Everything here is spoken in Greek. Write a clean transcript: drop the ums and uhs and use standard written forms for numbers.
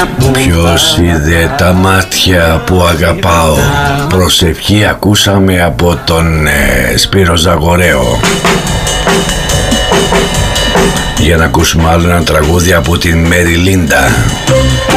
Ποιος είδε τα μάτια που αγαπάω. Προσευχή ακούσαμε από τον Σπύρο Ζαγορέο. Για να ακούσουμε άλλο ένα τραγούδι από την Μέρι Λίντα.